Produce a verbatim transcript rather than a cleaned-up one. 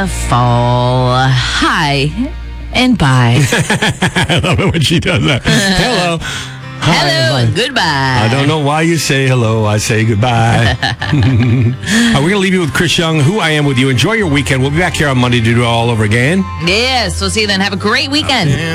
Fall. Hi and bye. I love it when she does that. Hello. Hi. Hello. Goodbye. I don't know why you say hello. I say goodbye. Are we going to leave you with Chris Young, Who I Am With You. Enjoy your weekend. We'll be back here on Monday to do it all over again. Yes. We'll see you then. Have a great weekend.